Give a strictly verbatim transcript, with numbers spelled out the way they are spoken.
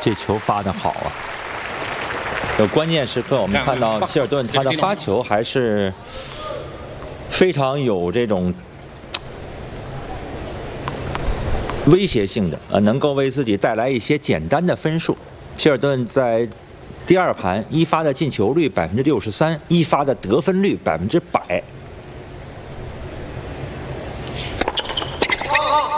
这球发的好啊！有关键时刻，我们看到希尔顿他的发球还是非常有这种威胁性的，呃，能够为自己带来一些简单的分数。希尔顿在第二盘一发的进球率百分之六十三，一发的得分率百分之百。